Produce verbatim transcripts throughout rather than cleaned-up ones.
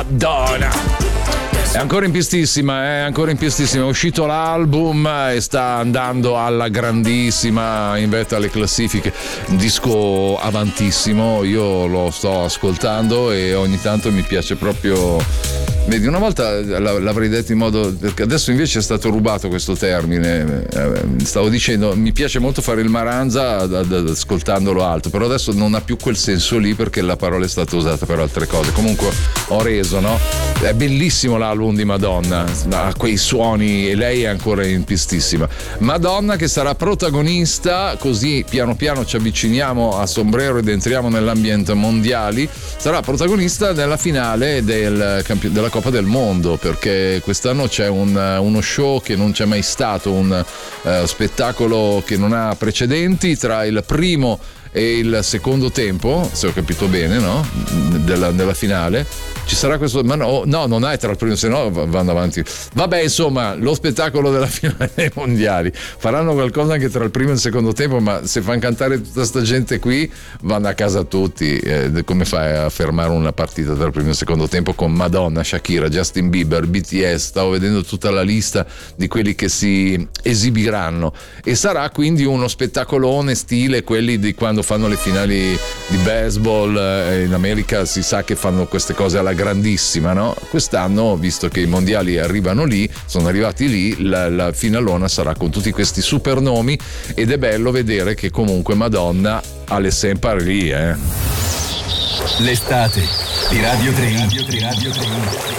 Madonna! È ancora in pistissima, è ancora in pistissima. È uscito l'album e sta andando alla grandissima in vetta alle classifiche. Un disco avantissimo, io lo sto ascoltando e ogni tanto mi piace proprio. Vedi, una volta l'avrei detto in modo, perché adesso invece è stato rubato questo termine. Stavo dicendo, mi piace molto fare il Maranza ascoltandolo alto, però adesso non ha più quel senso lì perché la parola è stata usata per altre cose. Comunque ho reso, no? È bellissimo l'album di Madonna, ha quei suoni e lei è ancora in pistissima. Madonna che sarà protagonista, così piano piano ci avviciniamo a Sombrero ed entriamo nell'ambiente mondiali, sarà protagonista della finale del campion- della Coppa del Mondo, perché quest'anno c'è un, uno show che non c'è mai stato, un uh, spettacolo che non ha precedenti tra il primo e il secondo tempo, se ho capito bene, no? Della, della finale ci sarà questo, ma no, no, non è tra il primo, se no vanno avanti. Vabbè, insomma, lo spettacolo della finale dei mondiali. Faranno qualcosa anche tra il primo e il secondo tempo, ma se fanno cantare tutta sta gente qui, vanno a casa tutti. Eh, come fai a fermare una partita tra il primo e il secondo tempo con Madonna, Shakira, Justin Bieber, B T S? Stavo vedendo tutta la lista di quelli che si esibiranno e sarà quindi uno spettacolone stile quelli di quando fanno le finali di baseball. Eh, in America si sa che fanno queste cose alla grandissima, no? Quest'anno, visto che i mondiali arrivano lì, sono arrivati lì, la, la finalona sarà con tutti questi super nomi ed è bello vedere che comunque Madonna ha sempre lì, eh. L'estate di Radio tre. Radio tre, Radio tre.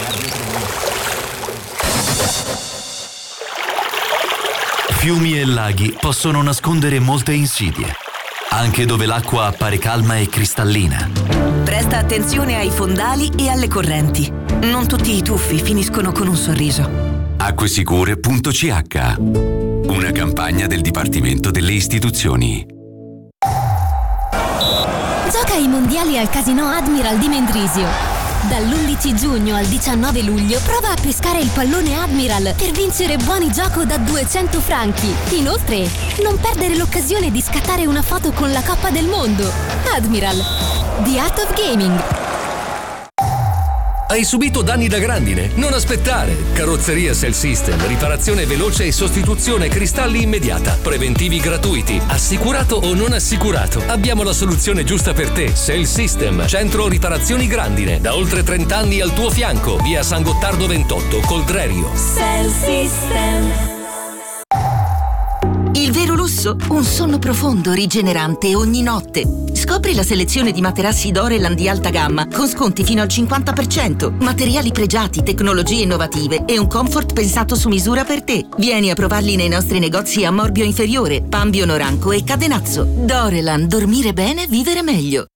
Fiumi e laghi possono nascondere molte insidie, anche dove l'acqua appare calma e cristallina. Presta attenzione ai fondali e alle correnti. Non tutti i tuffi finiscono con un sorriso. Acquesicure punto c h, una campagna del Dipartimento delle Istituzioni. Gioca ai mondiali al Casino Admiral di Mendrisio. Dall'undici giugno al diciannove luglio prova a pescare il pallone Admiral per vincere buoni gioco da duecento franchi. Inoltre, non perdere l'occasione di scattare una foto con la Coppa del Mondo. Admiral, The Art of Gaming. Hai subito danni da grandine? Non aspettare! Carrozzeria Cell System, riparazione veloce e sostituzione cristalli immediata. Preventivi gratuiti. Assicurato o non assicurato? Abbiamo la soluzione giusta per te. Cell System, centro riparazioni grandine. Da oltre trenta anni al tuo fianco. Via San Gottardo ventotto, Coldrerio. Cell System. Il vero lusso? Un sonno profondo, rigenerante ogni notte. Scopri la selezione di materassi Doreland di alta gamma con sconti fino al cinquanta per cento, materiali pregiati, tecnologie innovative e un comfort pensato su misura per te. Vieni a provarli nei nostri negozi a Morbio Inferiore, Pambio Noranco e Cadenazzo. Doreland, dormire bene, vivere meglio.